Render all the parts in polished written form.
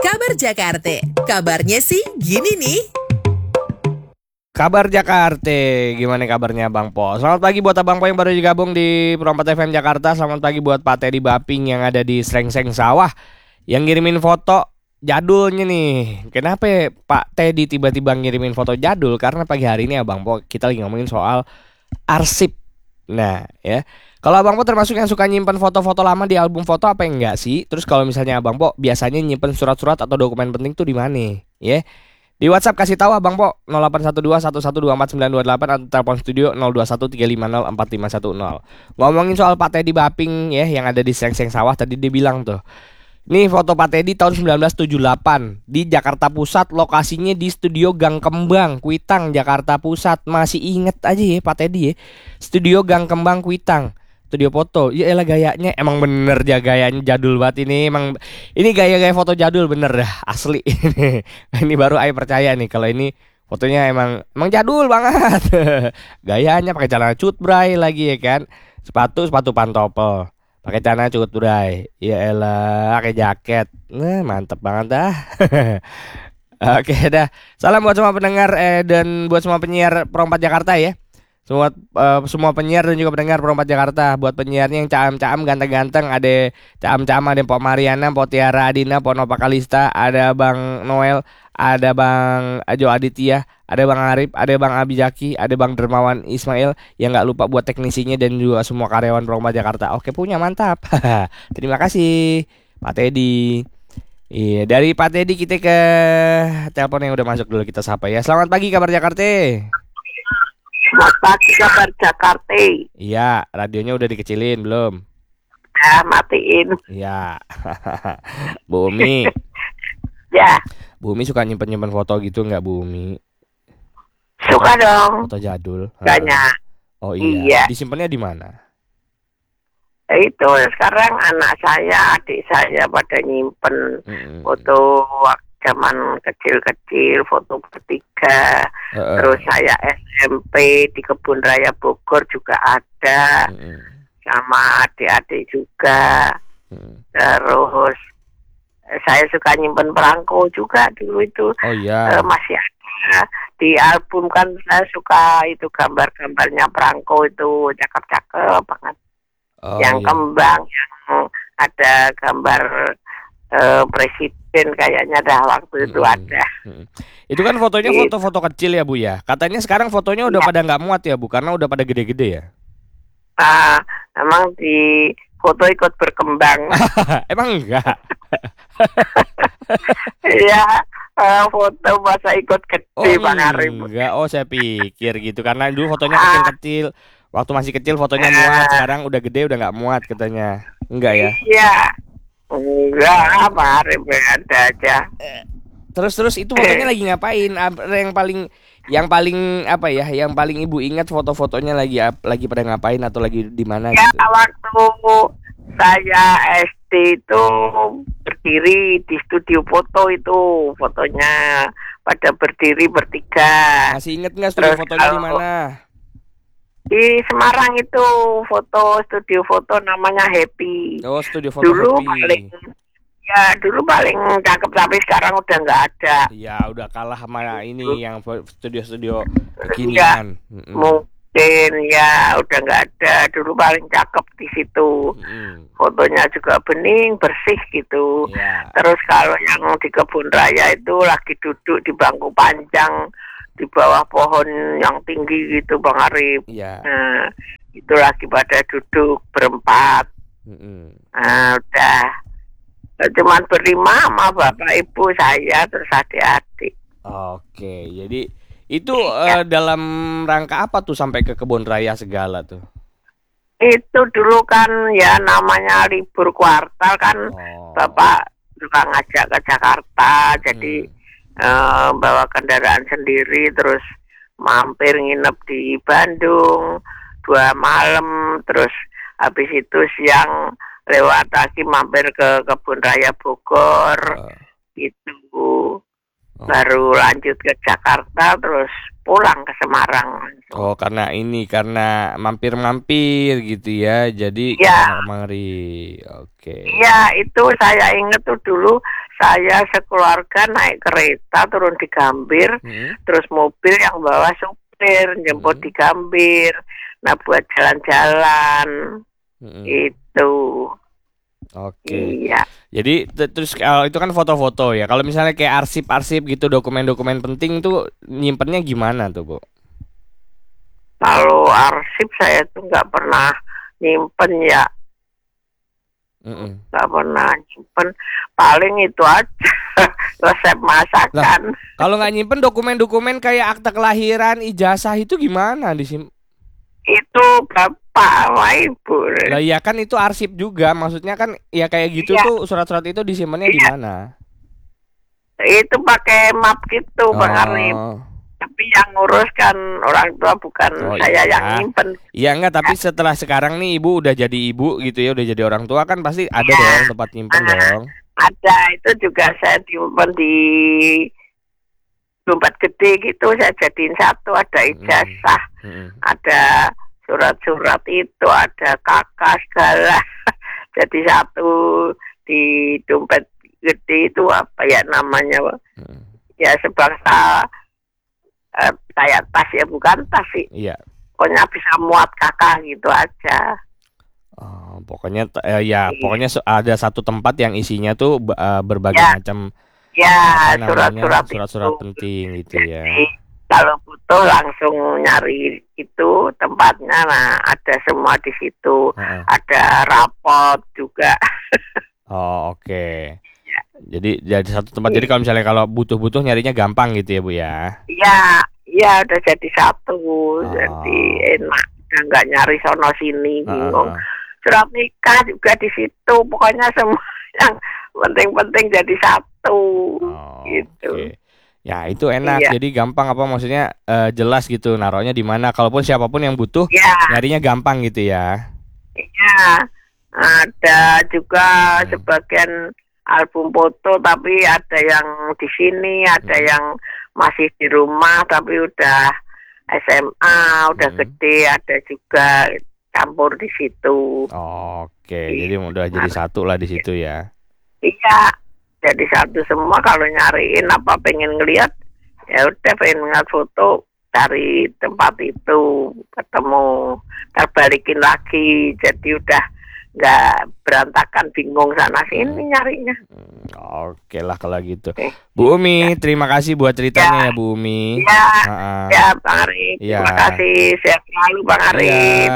Kabar Jakarta. Kabarnya sih gini nih. Kabar Jakarta, gimana kabarnya Bang Po? Selamat pagi buat Abang Po yang baru digabung di Perompat FM Jakarta. Selamat pagi buat Pak Teddy Baping yang ada di Srengseng Sawah, yang ngirimin foto jadulnya nih. Kenapa Pak Teddy tiba-tiba ngirimin foto jadul? Karena pagi hari ini Abang Po kita lagi ngomongin soal arsip. Nah ya, kalau Abang Po termasuk yang suka nyimpen foto-foto lama di album foto apa enggak sih? Terus kalau misalnya Abang Po biasanya nyimpen surat-surat atau dokumen penting tuh di mana? Ya. Di WhatsApp kasih tahu Abang Po 081211249228 atau telepon studio 0213504510. Ngomongin soal Pak Teddy Baping ya yang ada di Srengseng Sawah, tadi dia bilang tuh. Nih foto Pak Teddy tahun 1978 di Jakarta Pusat, lokasinya di Studio Gang Kembang, Kuitang, Jakarta Pusat. Masih inget aja ya Pak Teddy ya. Studio Gang Kembang, Kuitang. Studio foto, ya elah gayanya emang bener ya, gayanya jadul banget ini. Emang ini gaya-gaya foto jadul bener dah, asli. Ini baru Ayo percaya nih kalau ini fotonya emang jadul banget. Gayanya pakai celana cutbray lagi ya kan. Sepatu pantopel. Pakai celana cutbray. Ya elah, pakai jaket. Nah, mantep banget dah. Oke dah. Salam buat semua pendengar dan buat semua penyiar Perompat Jakarta ya. Semua penyiar dan juga pendengar Perompat Jakarta. Buat penyiarnya yang caam-caam ganteng-ganteng, ada caam-caam, ada Pok Mariana, Pok Tiara Adina, Pok Nova Kalista, ada Bang Noel, ada Bang Ajo Aditya, ada Bang Arif, ada Bang Abijaki, ada Bang Dermawan Ismail. Yang gak lupa buat teknisinya dan juga semua karyawan Perompat Jakarta. Oke, punya mantap. Terima kasih Pak Teddy. Iya, dari Pak Teddy kita ke telepon yang udah masuk dulu, kita sapa ya. Selamat pagi kabar Jakarta. Selamat pagi kabar Jakarta. Iya, radionya udah dikecilin belum? Matiin. Iya. Bu Umi. Ya. Bu Umi suka nyimpen foto gitu nggak Bu Umi? Suka dong. Foto jadul. Banyak. Oh iya. Disimpannya di mana? Itu sekarang anak saya, adik saya pada nyimpen foto zaman kecil-kecil, foto bertiga. Terus saya SMP di Kebun Raya Bogor juga ada, sama adik-adik juga. Terus saya suka nyimpen perangko juga dulu itu. Oh iya. Masih ada di album kan, saya suka itu gambar-gambarnya perangko itu cakep-cakep banget. Oh, yang iya. kembang, yang ada gambar presiden kayaknya dah waktu itu ada. Itu kan fotonya foto-foto kecil ya Bu ya. Katanya sekarang fotonya udah pada nggak muat ya Bu, karena udah pada gede-gede ya. Emang di foto ikut berkembang. Emang enggak? Iya, foto masa ikut gede Bang Arif. Enggak, saya pikir gitu karena dulu fotonya kecil-kecil. Waktu masih kecil fotonya muat, sekarang udah gede udah nggak muat katanya. Enggak ya? Iya. Enggak, Bang Arif ada aja. Terus itu fotonya lagi ngapain? Yang paling apa ya? Yang paling Ibu ingat foto-fotonya lagi pada ngapain atau lagi di mana ya, gitu? Waktu saya SD itu berdiri di studio foto itu, fotonya pada berdiri bertiga. Masih inget nggak studio fotonya di mana? Di Semarang itu studio foto namanya Happy. Oh, studio foto dulu Happy. Dulu paling cakep, tapi sekarang udah nggak ada. Ya udah kalah sama ini yang studio-studio kekinian. Mungkin ya udah nggak ada. Dulu paling cakep di situ. Fotonya juga bening, bersih gitu. Ya. Terus kalau yang di Kebun Raya itu lagi duduk di bangku panjang di bawah pohon yang tinggi gitu Bang Arif. Ya. Nah, itu lagi pada duduk berempat. Nah, udah cuman berlima sama bapak ibu saya terus adik-adik. Oke, jadi itu dalam rangka apa tuh sampai ke Kebun Raya segala tuh? Itu dulu kan ya namanya libur kuartal kan, bapak juga ngajak ke Jakarta, jadi bawa kendaraan sendiri terus mampir nginep di Bandung 2 malam, terus habis itu siang lewat lagi mampir ke Kebun Raya Bogor gitu, baru lanjut ke Jakarta terus pulang ke Semarang. Oh, karena mampir-mampir gitu ya. Jadi Ya. kemari. Oke. Iya, itu saya ingat tuh dulu saya sekeluarga naik kereta turun di Gambir, terus mobil yang bawa supir jemput di Gambir. Nah, buat jalan-jalan itu. Oke. Iya. Jadi terus kalau itu kan foto-foto ya. Kalau misalnya kayak arsip-arsip gitu, dokumen-dokumen penting tuh nyimpennya gimana tuh, Bu? Kalau arsip saya tuh nggak pernah nyimpen ya. Nggak pernah nyimpen. Paling itu aja resep masakan. Kalau nggak nyimpen dokumen-dokumen kayak akta kelahiran, ijazah itu gimana Itu bapak sama ibu. Lah ya kan itu arsip juga, maksudnya kan ya kayak gitu tuh surat-surat itu disimpannya di mana? Itu pakai map gitu, Bang Arif. Tapi yang ngurus kan orang tua, bukan saya yang nyimpen. Iya enggak, tapi setelah sekarang nih ibu udah jadi ibu gitu ya, udah jadi orang tua kan pasti ada dong tempat nyimpen dong. Ada, itu juga saya nyimpen di dompet gede gitu, saya jadiin satu, ada ijazah, ada surat-surat itu, ada kakak segala. Jadi satu di dompet gede itu apa ya namanya, ya sebangsa kayak tas ya, bukan tas sih. Iya. Pokoknya bisa muat kakak gitu aja. Pokoknya pokoknya ada satu tempat yang isinya tuh berbagai macam surat-surat penting gitu. Jadi, ya. Kalau butuh langsung nyari itu tempatnya, nah ada semua di situ. Ada rapot juga. Oke. Ya. Jadi satu tempat. Jadi kalau misalnya kalau butuh nyarinya gampang gitu ya, Bu ya. Iya udah jadi satu. Jadi enak. Udah nggak nyari sono sini bingung. Surat nikah juga di situ. Pokoknya semua yang penting-penting jadi satu. Gitu. Okay. Ya itu enak, jadi gampang apa maksudnya jelas gitu naruhnya di mana. Kalaupun siapapun yang butuh nyarinya gampang gitu ya. Iya, ada juga sebagian album foto, tapi ada yang di sini, ada yang masih di rumah tapi udah SMA, udah gede, ada juga campur di situ. Oke, jadi udah jadi satu lah di situ ya. Iya. Jadi satu semua. Kalau nyariin apa pengen ngeliat, ya udah pengen ngeliat foto, cari tempat itu, ketemu, terbalikin lagi. Jadi udah nggak berantakan bingung sana sini nyarinya. Oke lah kalau gitu. Bu Umi, terima kasih buat ceritanya ya Bu Umi. Ya Bang Arif. Terima kasih. Sehat selalu Bang Arif.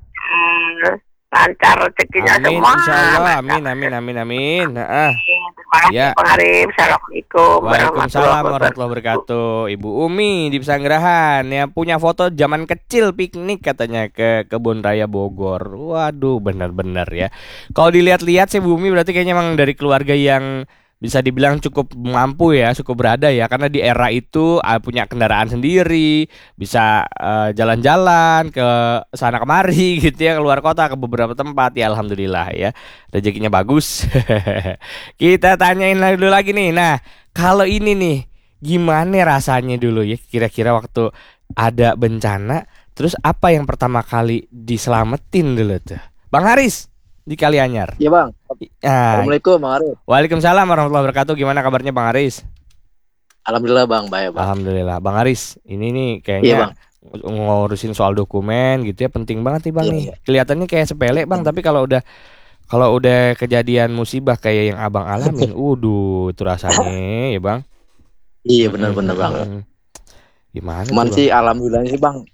Lancar rezekinya semua. Insyaallah. Amin. Terima kasih Bang Arif. Assalamualaikum Waalaikumsalam warahmatullahi wabarakatuh. Ibu Umi di Pesanggerahan ya, punya foto zaman kecil piknik katanya ke Kebun Raya Bogor. Waduh, benar-benar ya. Kalau dilihat-lihat sih Bu Umi berarti kayaknya emang dari keluarga yang bisa dibilang cukup mampu ya, cukup berada ya, karena di era itu punya kendaraan sendiri, bisa jalan-jalan ke sana kemari gitu ya, keluar kota ke beberapa tempat ya, alhamdulillah ya, rezekinya bagus. Kita tanyain dulu lagi nih. Nah, kalau ini nih gimana rasanya dulu ya, kira-kira waktu ada bencana, terus apa yang pertama kali diselamatin dulu tuh, Bang Haris di Kalianyar? Iya Bang. Assalamualaikum Bang Haris. Waalaikumsalam warahmatullahi wabarakatuh. Gimana kabarnya Bang Haris? Alhamdulillah Bang, baik Bang. Alhamdulillah. Bang Haris, ini nih kayaknya ngurusin soal dokumen gitu ya, penting banget nih Bang nih. Kelihatannya kayak sepele Bang, tapi kalau udah kejadian musibah kayak yang Abang alamin, itu rasanya ya Bang. Iya benar-benar Bang. Gimana? Cuman sih alhamdulillah sih Bang,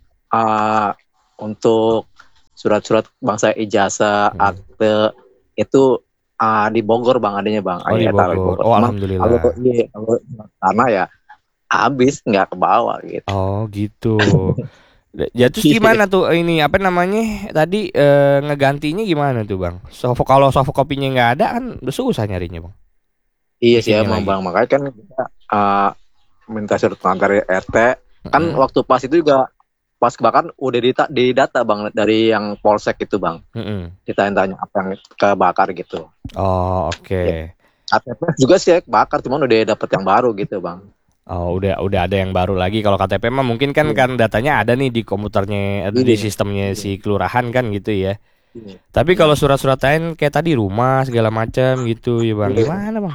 untuk surat-surat bangsa ijazah, akte itu di Bogor Bang adanya Bang. Di Bogor. Alhamdulillah. Karena ya habis nggak ke bawah gitu. Gitu. Ya terus gimana tuh ini apa namanya tadi ngegantinya gimana tuh Bang? Kalau sofokopinya nggak ada kan udah susah nyarinya Bang. Iya sih emang Bang, makanya kan kita minta surat pengantar RT. Kan waktu pas itu juga pas kebakaran udah didata Bang dari yang polsek itu Bang. Kita tanya apa yang kebakar gitu. Oke. KTP juga sih kebakar, cuman udah dapet yang baru gitu Bang. Oh, udah ada yang baru lagi. Kalau KTP mah mungkin kan datanya ada nih di komputernya, ada di sistemnya si kelurahan kan gitu ya. Tapi kalau surat-surat lain kayak tadi rumah segala macam gitu ya Bang. Gimana Bang?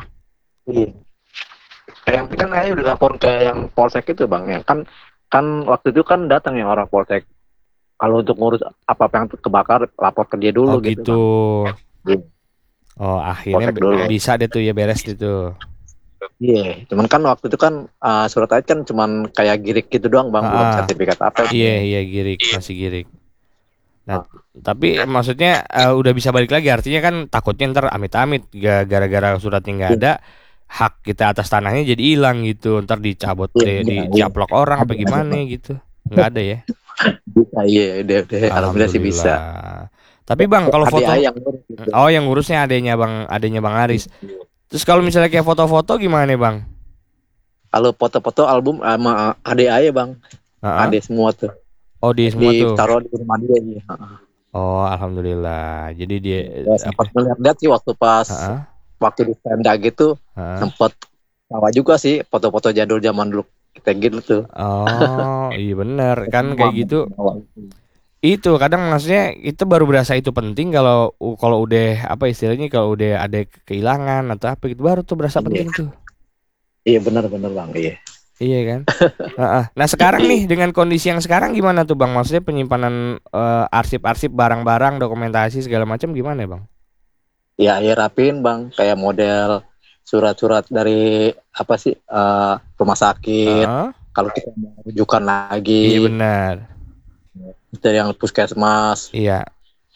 Yang kan saya udah lapor ke yang polsek itu Bang, ya kan waktu itu kan datang yang orang polsek. Kalau untuk ngurus apa yang kebakar lapor ke dia dulu gitu. Bang. Oh, akhirnya bisa deh tuh ya, beres gitu. Iya, cuman kan waktu itu kan surat aja kan cuman kayak girik gitu doang Bang, belum sertifikat apa. Iya girik, masih girik. Nah, tapi maksudnya udah bisa balik lagi, artinya kan takutnya ntar amit-amit gara-gara suratnya nggak ada, hak kita atas tanahnya jadi hilang gitu, ntar dicabut dicaplok orang apa gimana gitu. Nggak ada ya? Bisa, iya, udah alhamdulillah sih bisa. Tapi Bang, kalau foto yang ngurus gitu. yang ngurusnya adanya Bang Aris. Terus kalau misalnya kayak foto-foto gimana nih Bang? Kalau foto-foto album sama adik aja Bang. Adik semua tuh. Oh, dia semua tuh. Taruh di rumah dia ya. Oh, alhamdulillah. Jadi dia sempat melihat sih waktu di tenda gitu, sempat tawa juga sih foto-foto jadul zaman dulu kita gitu tuh. Oh, iya benar kan kayak gitu. Itu kadang maksudnya itu baru berasa itu penting kalau udah apa istilahnya, kalau udah ada kehilangan atau apa gitu baru tuh berasa penting tuh. Iya benar Bang, iya. Iya kan. Nah sekarang nih dengan kondisi yang sekarang gimana tuh Bang? Maksudnya penyimpanan arsip-arsip barang-barang, dokumentasi segala macam gimana Bang? Ya rapiin Bang, kayak model surat-surat dari apa sih rumah sakit. Kalau kita mau rujukan lagi. Iya benar. Dari yang puskesmas. Iya.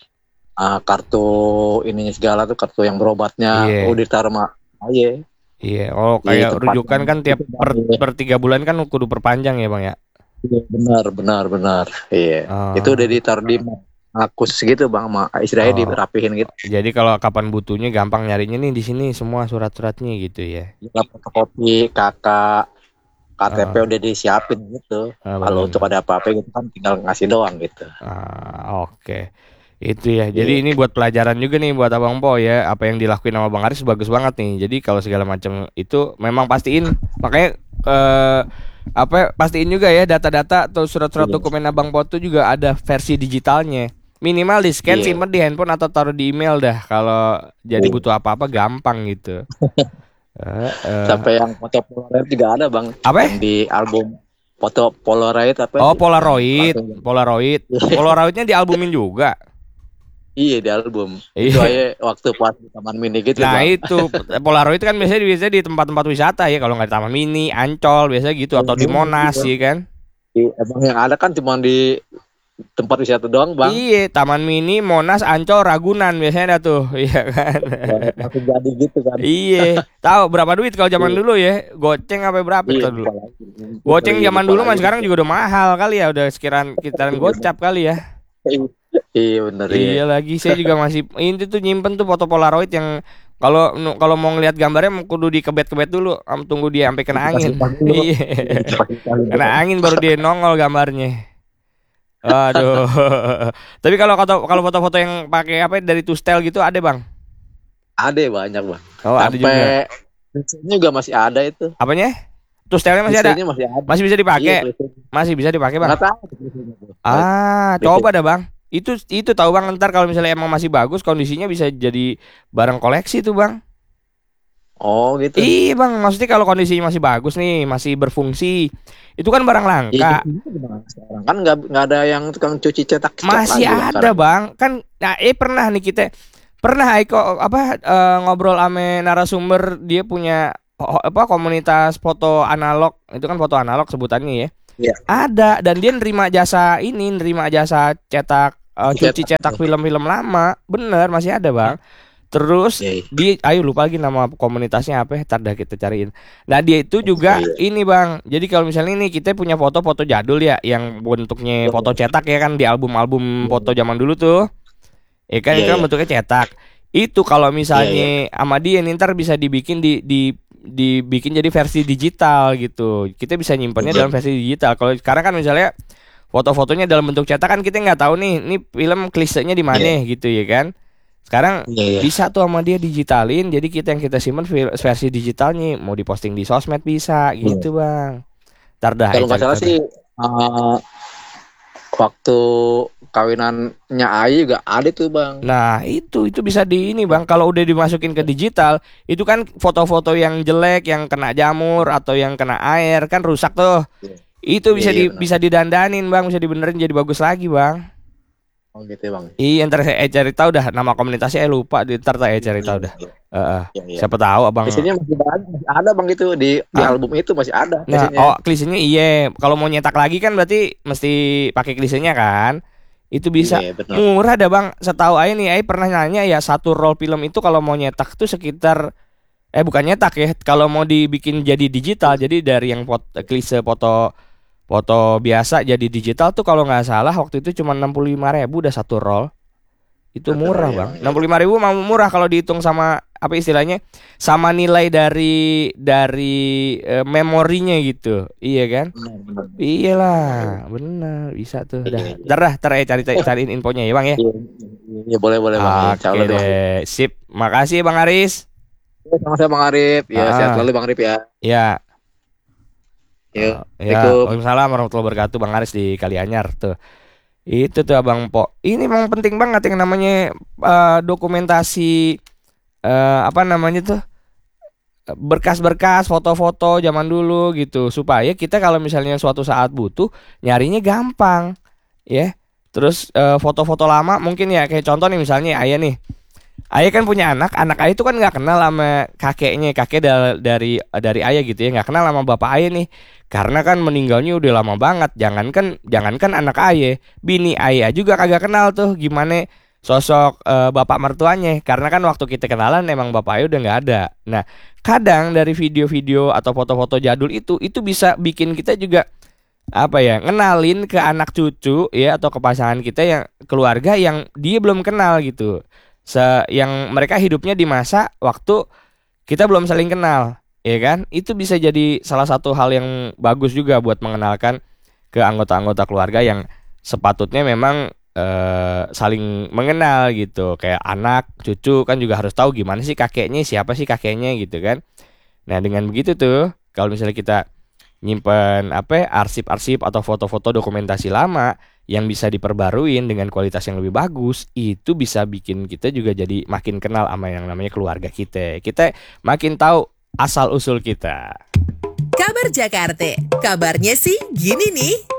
Kartu ininya segala tuh, kartu yang berobatnya. Ditaruh iya. Iya, kayak rujukan kan tiap per 3 bulan kan kudu perpanjang ya Bang ya? Iya benar. Iya. Itu udah ditaruh di khusus gitu Bang, istilahnya dirapihin gitu. Jadi kalau kapan butuhnya gampang nyarinya nih di sini semua surat-suratnya gitu ya? Fotokopi, KTP udah disiapin gitu. Kalau untuk ada apa-apa gitu kan tinggal ngasih doang gitu. Oke. Itu ya. Jadi ini buat pelajaran juga nih buat Abang Po ya. Apa yang dilakuin sama Bang Aris bagus banget nih. Jadi kalau segala macam itu memang pastiin. Makanya pastiin juga ya data-data atau surat-surat dokumen Abang Po itu juga ada versi digitalnya. Minimal di scan, simpen di handphone atau taruh di email dah. Kalau jadi butuh apa-apa gampang gitu. Sampai yang foto Polaroid juga ada Bang. Apa? Yang di album foto Polaroid apa? Oh, Polaroid. Polaroidnya dialbumin juga. Iya, di album. Itu aja waktu pas di Taman Mini gitu. Nah Bang. Itu Polaroid kan biasanya di tempat-tempat wisata ya, kalau nggak di Taman Mini, Ancol biasa gitu, atau di Monas ya kan. Emang yang ada kan cuma di tempat wisata doang Bang. Iya, Taman Mini, Monas, Ancol, Ragunan biasanya ada tuh, iya kan. Langsung jadi gitu kan. Iya, tahu berapa duit kalau zaman dulu ya? Goceng apa berapa tuh dulu? Goceng zaman dulu mah sekarang juga udah mahal kali ya, udah sekitaran gocap kali ya. Iya benar. Iya lagi, saya juga masih ini tuh nyimpen tuh foto Polaroid yang kalau mau ngelihat gambarnya kudu dikebet-kebet dulu, tunggu dia sampai kena angin. Iya. Kena angin baru dia nongol gambarnya. Aduh. Tapi kalau foto-foto yang pakai apa dari Tustel gitu ada Bang? Ada banyak Bang. Oh, ada juga. Ini juga masih ada itu. Apanya? Tustelnya masih ada? Masih bisa dipakai? Masih bisa dipakai Bang? Coba dah Bang. Itu tahu Bang, ntar kalau misalnya emang masih bagus kondisinya bisa jadi barang koleksi tuh Bang. Oh gitu. Iya Bang, maksudnya kalau kondisinya masih bagus nih, masih berfungsi, itu kan barang langka. Kan nggak ada yang tukang cuci cetak. Masih ada Bang. Kan pernah nih kita ngobrol ame narasumber, dia punya komunitas foto analog, itu kan foto analog sebutannya ya. Iya. Ada, dan dia nerima jasa cetak cuci cetak film-film lama. Bener, masih ada Bang. Terus ayo lupa lagi nama komunitasnya apa, ntar dah kita cariin. Nah dia itu juga ini Bang. Jadi kalau misalnya ini kita punya foto-foto jadul ya, yang bentuknya foto cetak ya kan, di album-album foto zaman dulu tuh. Ya kan itu kan bentuknya cetak. Itu kalau misalnya sama dia ntar bisa dibikin dibikin jadi versi digital gitu. Kita bisa nyimpannya dalam versi digital. Kalau sekarang kan misalnya foto-fotonya dalam bentuk cetak kan kita nggak tahu nih film klisenya di mana gitu ya kan. Sekarang Iya, iya. bisa tuh sama dia digitalin, jadi yang kita simpen versi digitalnya, mau diposting di sosmed bisa gitu bang. Ntar dah Kalau nggak cari salah tahu sih dah. waktu kawinannya Ayu juga ada tuh bang. Nah itu bisa di ini bang, kalau udah dimasukin ke digital, itu kan foto-foto yang jelek, yang kena jamur atau yang kena air kan rusak tuh. Itu bisa Iya, benar. bisa didandanin bang, bisa dibenerin jadi bagus lagi bang. Oh gitu bang. Iya, ntar saya cari tahu dah nama komunitasnya, lupa, ntar saya cari tahu dah. Iya, iya. Siapa tahu abang. Klisennya masih ada bang, itu di album itu masih ada. Nah, Klisennya. klisennya iya. Kalau mau nyetak lagi kan berarti mesti pakai klisennya kan. Itu bisa Iya, benar. murah dah bang. Setahu Ai nih, Ai pernah nanya ya, satu roll film itu kalau mau nyetak tuh sekitar bukan nyetak ya. Kalau mau dibikin jadi digital, jadi dari yang klise foto biasa jadi digital tuh kalau nggak salah waktu itu cuma 65.000 udah satu roll. Itu murah bang. 65.000 mau murah kalau dihitung sama apa istilahnya, sama nilai dari memorinya gitu. Iya kan? Benar. Iyalah, benar bisa tuh. Dah, ntar cariin infonya ya bang ya. Iya, boleh bang. Insya Oke Allah, Bang. deh, sip. Makasih bang Aris. Sama-sama Bang Arif. Ya, sehat selalu Bang Arif ya. Ya. Yuk. Ya, waalaikumsalam warahmatullahi wabarakatuh bang Aris di Kalianyar tuh. Itu tuh abang Po. Ini memang penting banget yang namanya dokumentasi apa namanya tuh, berkas-berkas foto-foto zaman dulu gitu, supaya kita kalau misalnya suatu saat butuh nyarinya gampang ya. Terus foto-foto lama mungkin ya, kayak contoh nih misalnya Ayah nih. Ayah kan punya anak Ayah itu kan nggak kenal sama kakeknya, dari Ayah gitu ya, nggak kenal sama bapak Ayah nih, karena kan meninggalnya udah lama banget. Jangankan anak Ayah, bini Ayah juga kagak kenal tuh gimana sosok bapak mertuanya, karena kan waktu kita kenalan emang bapak Ayah udah nggak ada. Nah, kadang dari video-video atau foto-foto jadul itu bisa bikin kita juga apa ya, ngenalin ke anak cucu ya, atau ke pasangan kita yang keluarga yang dia belum kenal gitu. Yang mereka hidupnya di masa waktu kita belum saling kenal, ya kan? Itu bisa jadi salah satu hal yang bagus juga buat mengenalkan ke anggota-anggota keluarga yang sepatutnya memang saling mengenal gitu. Kayak anak, cucu kan juga harus tahu gimana sih kakeknya, siapa sih kakeknya gitu kan. Nah, dengan begitu tuh, kalau misalnya kita nyimpen arsip-arsip atau foto-foto dokumentasi lama yang bisa diperbaruin dengan kualitas yang lebih bagus, itu bisa bikin kita juga jadi makin kenal sama yang namanya keluarga kita. Kita makin tahu asal usul kita. Kabar Jakarta, kabarnya sih gini nih.